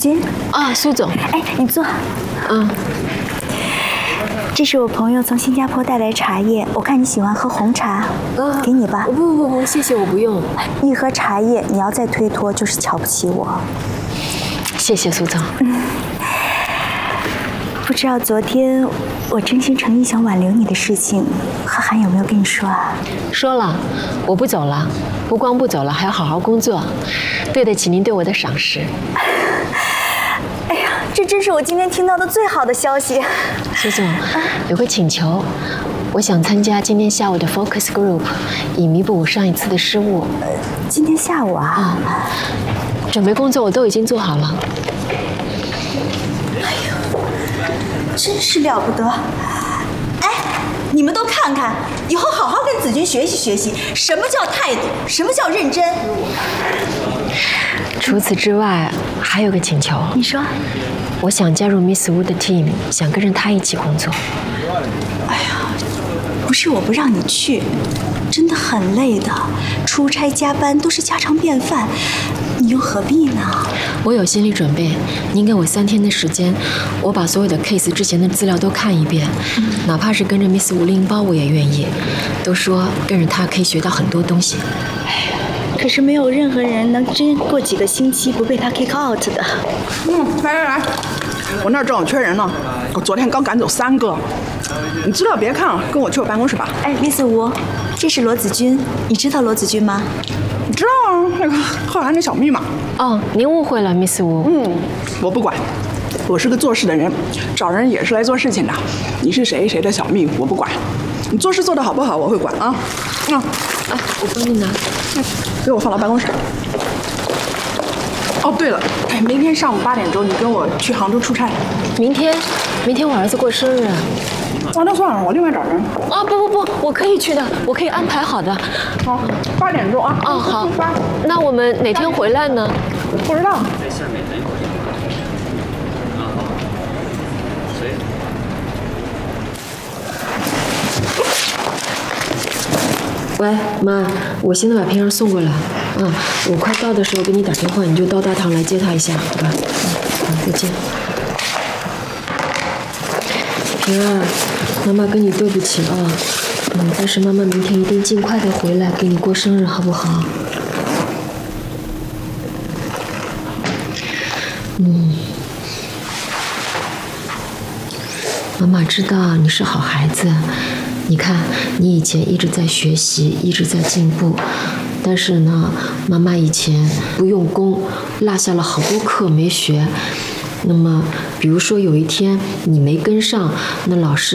君啊，苏总， 哎，你坐。 嗯， 这是我朋友从新加坡带来茶叶，我看你喜欢喝红茶，给你吧。 不，谢谢，我不用。 一盒茶叶，你要再推脱就是瞧不起我。 谢谢苏总。 不知道昨天我真心诚意想挽留你的事情，何涵有没有跟你说啊？ 说了，我不走了，不光不走了，还要好好工作，对得起您对我的赏识。 哎呀，这真是我今天听到的最好的消息。 苏总，有个请求，我想参加今天下午的 Focus Group， 以弥补我上一次的失误。 今天下午啊？ 准备工作我都已经做好了。 真是了不得！哎，你们都看看，以后好好跟子君学习学习，什么叫态度，什么叫认真。 除此之外，还有个请求。 你说？ 我想加入 Miss Wu 的 team， 想跟着她一起工作。 哎呀，不是我不让你去，真的很累的，出差加班都是家常便饭，你又何必呢？ 我有心理准备，您给我3天的时间，我把所有的 case 之前的资料都看一遍，哪怕是跟着 Miss Wu拎包我也愿意。都说跟着她可以学到很多东西。 可是没有任何人能真过几个星期不被他 kick out 的。 来，我那儿正好缺人呢，我昨天刚赶走3个。你资料别看了，跟我去我办公室吧。 哎，Miss Wu，这是罗子君，你知道罗子君吗？ 你知道啊，那个贺涵的小蜜嘛。 哦，您误会了 ，Miss Wu。 我不管，我是个做事的人，找人也是来做事情的。你是谁的小蜜，我不管。你做事做得好不好，我会管啊。 我帮你拿。 给我放到办公室。哦，对了，明天上午8点钟，你跟我去杭州出差。 明天我儿子过生日。 那算了，我另外找人。 不，我可以去的，我可以安排好的。 好，8点钟啊。 好。那我们哪天回来呢？ 不知道。 喂，妈，我现在把平儿送过来。我快到的时候给你打电话，你就到大堂来接她一下，好吧？好，再见。平儿，妈妈跟你对不起啊。但是妈妈明天一定尽快的回来给你过生日，好不好？妈妈知道你是好孩子。你看，你以前一直在学习，一直在进步，但是呢，妈妈以前不用功，落下了好多课没学。那么，比如说有一天你没跟上，那老师